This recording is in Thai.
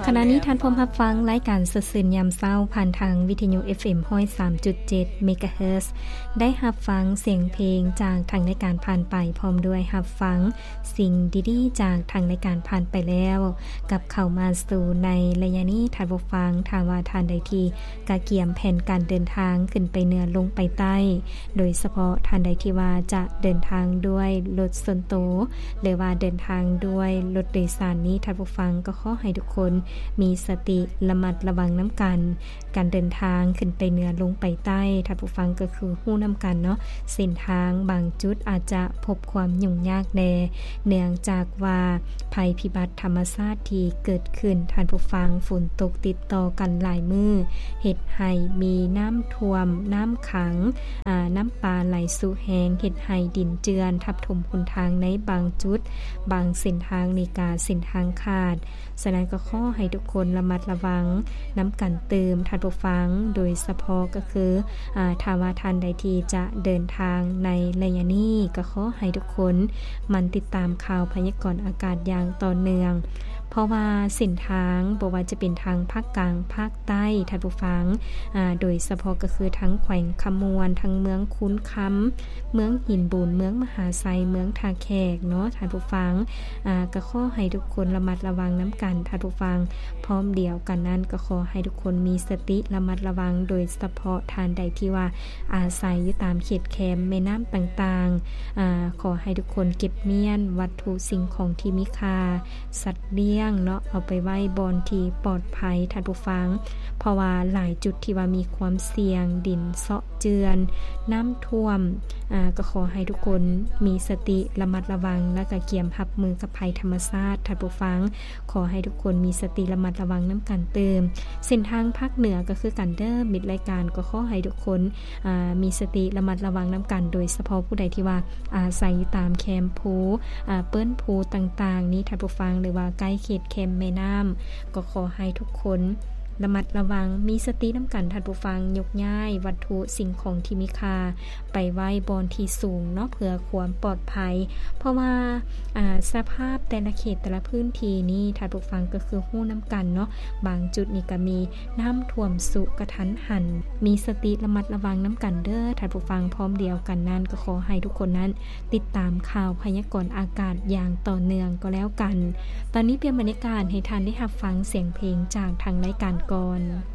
ขณะนี้ท่านพร้อมรับฟังรายการสดชื่นยามเช้าผ่านทางวิทยุ FM 103.7 เมกะเฮิรตซ์ได้รับฟังเสียงเพลงจากทางรายการผ่านไปพร้อมด้วยรับฟังสิ่งดีๆจากทางรายการผ่านไปแล้วกับเข้ามาสู่ในระยะนี้ท่านผู้ฟังถ้าว่าท่านใดที่กะเกียมแผนการเดินทางขึ้นไปเหนือลงไปใต้โดยเฉพาะท่านใดที่ว่าจะเดินทางด้วยรถส่วนตัวหรือว่าเดินทางด้วยรถโดยสารนี้ท่านผู้ฟังก็ขอให้ทุกคนมีสติระมัดระวังน้ำกันการเดินทางขึ้นไปเหนือลงไปใต้ท่านผู้ฟังก็คือฮู้น้ำกันเนาะเส้นทางบางจุดอาจจะพบความยุ่งยากแน่เนื่องจากว่าภัยพิบัติธรรมชาติที่เกิดขึ้นท่านผู้ฟังฝนตกติดต่อกันหลายมื้อเฮ็ดให้มีน้ำท่วมน้ำขังน้ำป่าไหลสู่แห้งเฮ็ดให้ดินเจือนทับถมหนทางในบางจุดบางเส้นทางนี่ก็เส้นทางขาดฉะนั้นก็ขอให้ทุกคนระมัดระวังน้ำกันเติมท่านผู้ฟังโดยเฉพาะก็คือถ้าว่าท่านใดที่จะเดินทางในระยะนี้ก็ขอให้ทุกคนมันติดตามข่าวพยากรณ์อากาศอย่างต่อเนื่องเพราะว่าเส้นทางบ่ว่าจะเป็นทางภาคกลางภาคใต้ท่านผู้ฟังโดยเฉพาะก็คือทั้งแขวงขมวนทั้งเมืองคุ้นค้ำเมืองหินบูนเมืองมหาไซเมืองทาแขกเนาะท่านผู้ฟังก็ขอให้ทุกคนระมัดระวังน้ำกันท่านผู้ฟังพร้อมเดียวกันนั้นก็ขอให้ทุกคนมีสติระมัดระวังโดยเฉพาะท่านใดที่ว่าอาศัยอยู่ตามเขตแคมป์แม่น้ำต่างๆขอให้ทุกคนเก็บเมียนวัตถุสิ่งของที่มีค่าสัตว์เลี้ยงเนาะเอาไปไว้บอนที่ปลอดภัยท่านผู้ฟังเพราะว่าหลายจุดที่ว่ามีความเสี่ยงดินเซาะเจือนน้ำท่วมก็ขอให้ทุกคนมีสติระมัดระวังและก็เกียมรับมือกับภัยธรรมชาติท่านผู้ฟังขอให้ทุกคนมีสติระมัดระวังน้ำกันเติมเส้นทางภาคเหนือก็คือกันเด้อมิตรรายการก็ขอให้ทุกคนมีสติระมัดระวังน้ำกันโดยเฉพาะผู้ใดที่ว่าอาศัยอยู่ตามแคมป์ภูเปิ้นภูต่างๆนี้ท่านผู้ฟังหรือว่าใกล้เขตแคมป์แม่น้ำก็ขอให้ทุกคนระมัดระวังมีสติน้ำกันท่านผู้ฟังยกย้ายวัตถุสิ่งของที่มีค่าไปไว้บอนที่สูงเนาะเพื่อความปลอดภัยเพราะว่าสภาพแต่ละเขตแต่ละพื้นที่นี่ท่านผู้ฟังก็คือฮู้น้ำกันเนาะบางจุดนี่ก็มีน้ำท่วมสุกระทันหันมีสติระมัดระวังน้ำกันเด้อท่านผู้ฟังพร้อมเดียวกันนั้นก็ขอให้ทุกคนนั้นติดตามข่าวพยากรณ์อากาศอย่างต่อเนื่องก็แล้วกันตอนนี้เปลี่ยนบรรยากาศให้ท่านได้รับฟังเสียงเพลงจากทางรายการก่อน